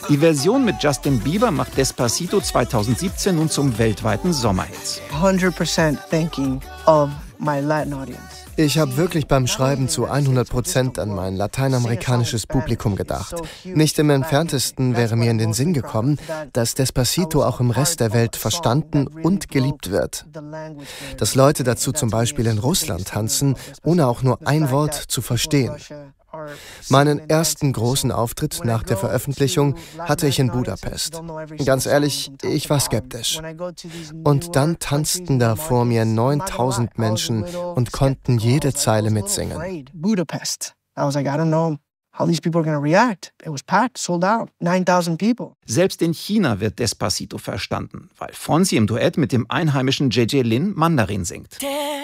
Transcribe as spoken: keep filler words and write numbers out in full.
Die Version mit Justin Bieber macht Despacito zweitausendsiebzehn nun zum weltweiten Sommerhit. hundert Prozent thinking of my Latin audience. Ich habe wirklich beim Schreiben zu hundert Prozent an mein lateinamerikanisches Publikum gedacht. Nicht im Entferntesten wäre mir in den Sinn gekommen, dass Despacito auch im Rest der Welt verstanden und geliebt wird. Dass Leute dazu zum Beispiel in Russland tanzen, ohne auch nur ein Wort zu verstehen. Meinen ersten großen Auftritt nach der Veröffentlichung hatte ich in Budapest. Ganz ehrlich, ich war skeptisch. Und dann tanzten da vor mir neuntausend Menschen und konnten jede Zeile mitsingen. Budapest. I was like, I don't know how these people are going to react. It was packed, sold out, nine thousand people. Selbst in China wird Despacito verstanden, weil Fonsi im Duett mit dem einheimischen J J Lin Mandarin singt.